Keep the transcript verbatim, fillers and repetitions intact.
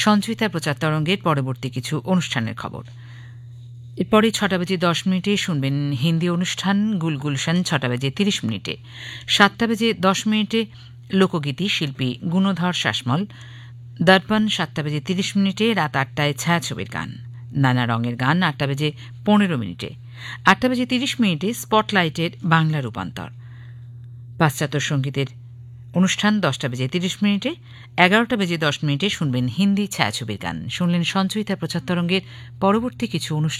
সঞ্চয়িতা প্রচার তরঙ্গের পরবর্তী কিছু অনুষ্ঠানের খবর। এরপরে ছটা বেজে দশ মিনিটে শুনবেন হিন্দি অনুষ্ঠান গুলগুলশান ছটা বেজে তিরিশ মিনিটে। সাতটা বেজে দশ মিনিটে লোকগীতি শিল্পী গুণধর শাসমল। দর্পণ সাতটা বেজে তিরিশ মিনিটে। রাত আটটায় ছায়াছবির গান, নানা রঙের গান আটটা বেজে পনেরো মিনিটে। আটটা বেজে তিরিশ মিনিটে স্পটলাইটের বাংলা রূপান্তর। পাশ্চাত্য সঙ্গীতের অনুষ্ঠান দশটা বেজে তিরিশ মিনিটে। এগারোটা বেজে দশ মিনিটে শুনবেন হিন্দি ছায়াছবির গান। শুনলেন সঞ্চয়িতা প্রচার তরঙ্গের পরবর্তী কিছু অনুষ্ঠান।